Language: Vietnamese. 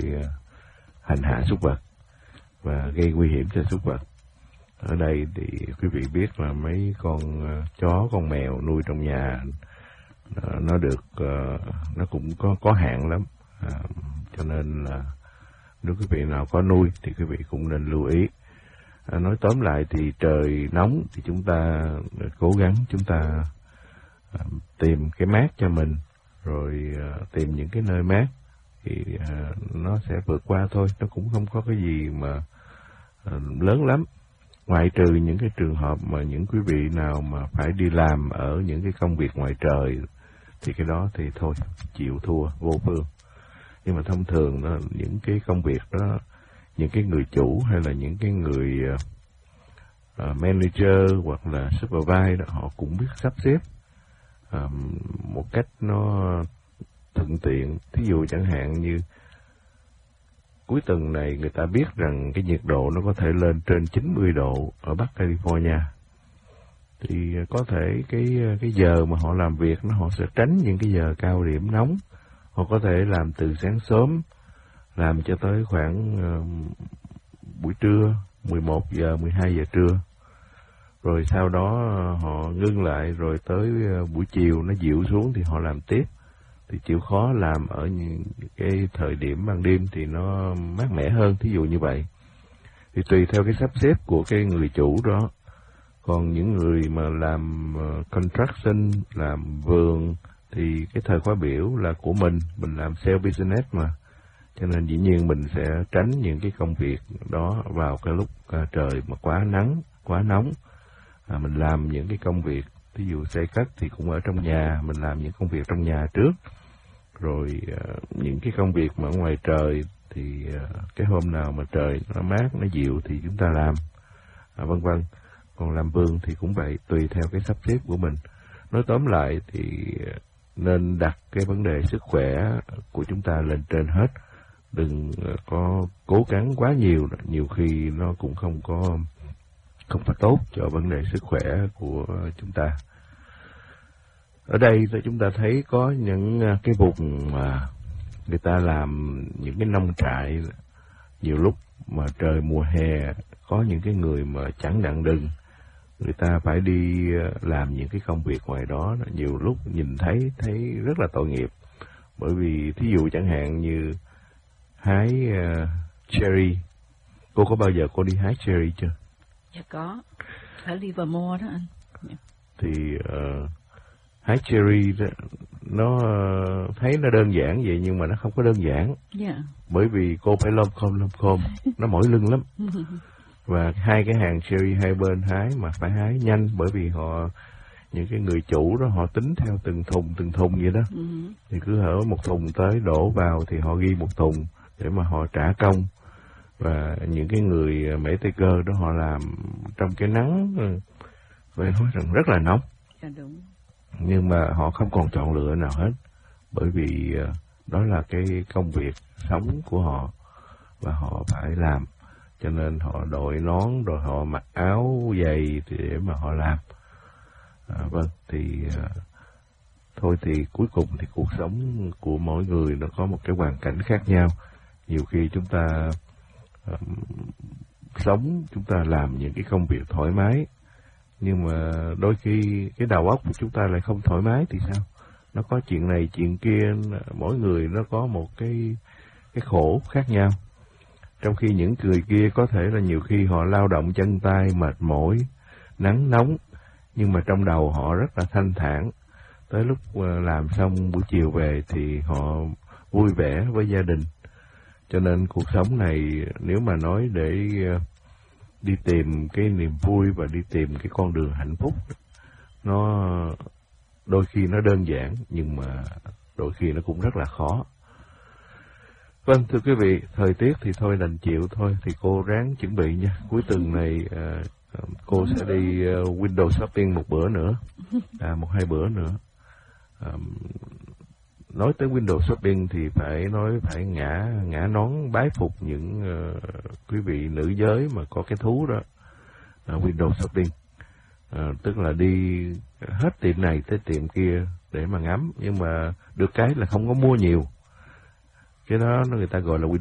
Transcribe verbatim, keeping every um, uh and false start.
uh, hành hạ súc vật và gây nguy hiểm cho súc vật. Ở đây thì quý vị biết là mấy con uh, chó, con mèo nuôi trong nhà uh, nó được uh, nó cũng có có hạn lắm, uh, cho nên là nếu quý vị nào có nuôi thì quý vị cũng nên lưu ý. À, nói tóm lại thì trời nóng thì chúng ta cố gắng chúng ta à, tìm cái mát cho mình, rồi à, tìm những cái nơi mát thì à, nó sẽ vượt qua thôi, nó cũng không có cái gì mà à, lớn lắm. Ngoại trừ những cái trường hợp mà những quý vị nào mà phải đi làm ở những cái công việc ngoài trời thì cái đó thì thôi, chịu thua vô phương. Nhưng mà thông thường đó, những cái công việc đó, những cái người chủ hay là những cái người uh, manager hoặc là supervisor đó, họ cũng biết sắp xếp uh, một cách nó thuận tiện. Thí dụ chẳng hạn như cuối tuần này người ta biết rằng cái nhiệt độ nó có thể lên trên chín mươi độ ở Bắc California, thì có thể cái cái giờ mà họ làm việc nó họ sẽ tránh những cái giờ cao điểm nóng. Họ có thể làm từ sáng sớm làm cho tới khoảng uh, buổi trưa, mười một giờ, mười hai giờ trưa. Rồi sau đó uh, họ ngưng lại, rồi tới uh, buổi chiều nó dịu xuống thì họ làm tiếp. Thì chịu khó làm ở những cái thời điểm ban đêm thì nó mát mẻ hơn, thí dụ như vậy. Thì tùy theo cái sắp xếp của cái người chủ đó. Còn những người mà làm uh, construction, làm vườn thì cái thời khóa biểu là của mình, mình làm sale business mà. Cho nên dĩ nhiên mình sẽ tránh những cái công việc đó vào cái lúc à, trời mà quá nắng, quá nóng. À, mình làm những cái công việc, ví dụ xây cất thì cũng ở trong nhà, mình làm những công việc trong nhà trước. Rồi à, những cái công việc mà ở ngoài trời thì à, cái hôm nào mà trời nó mát, nó dịu thì chúng ta làm, à, vân vân. Còn làm vườn thì cũng vậy, tùy theo cái sắp xếp của mình. Nói tóm lại thì nên đặt cái vấn đề sức khỏe của chúng ta lên trên hết. Đừng có cố gắng quá nhiều, nhiều khi nó cũng không có không phải tốt cho vấn đề sức khỏe của chúng ta. Ở đây chúng ta thấy có những cái vùng mà người ta làm những cái nông trại, nhiều lúc mà trời mùa hè có những cái người mà chẳng đặng đừng, người ta phải đi làm những cái công việc ngoài đó, nhiều lúc nhìn thấy thấy rất là tội nghiệp. Bởi vì thí dụ chẳng hạn như hái uh, cherry, cô có bao giờ cô đi hái cherry chưa? Dạ có, ở Livermore đó anh. Dạ. Thì uh, hái cherry đó, nó uh, thấy nó đơn giản vậy nhưng mà nó không có đơn giản. Dạ. Bởi vì cô phải lom khom lom khom, nó mỏi lưng lắm. Và hai cái hàng cherry hai bên hái mà phải hái nhanh, bởi vì họ những cái người chủ đó họ tính theo từng thùng từng thùng vậy đó. Ừ. Thì cứ hở một thùng tới đổ vào thì họ ghi một thùng để mà họ trả công. Và những cái người mễ tây cơ đó họ làm trong cái nắng phải nói rằng rất là nóng. À, đúng. Nhưng mà họ không còn chọn lựa nào hết, bởi vì đó là cái công việc sống của họ và họ phải làm. Cho nên họ đội nón rồi họ mặc áo giày để mà họ làm. À, vâng, thì à, thôi thì cuối cùng thì cuộc sống của mỗi người nó có một cái hoàn cảnh khác nhau. Nhiều khi chúng ta à, sống, chúng ta làm những cái công việc thoải mái, nhưng mà đôi khi cái đầu óc của chúng ta lại không thoải mái thì sao? Nó có chuyện này chuyện kia, mỗi người nó có một cái cái khổ khác nhau. Trong khi những người kia có thể là nhiều khi họ lao động chân tay mệt mỏi, nắng nóng, nhưng mà trong đầu họ rất là thanh thản. Tới lúc làm xong buổi chiều về thì họ vui vẻ với gia đình. Cho nên cuộc sống này nếu mà nói để đi tìm cái niềm vui và đi tìm cái con đường hạnh phúc, nó đôi khi nó đơn giản nhưng mà đôi khi nó cũng rất là khó. Vâng, thưa quý vị, thời tiết thì thôi đành chịu thôi, thì cô ráng chuẩn bị nha. Cuối tuần này à, cô sẽ đi uh, window shopping một bữa nữa, à, một hai bữa nữa. À, nói tới window shopping thì phải nói phải ngã ngã nón bái phục những uh, quý vị nữ giới mà có cái thú đó, uh, window shopping. À, tức là đi hết tiệm này tới tiệm kia để mà ngắm, nhưng mà được cái là không có mua nhiều. Cái đó nó người ta gọi là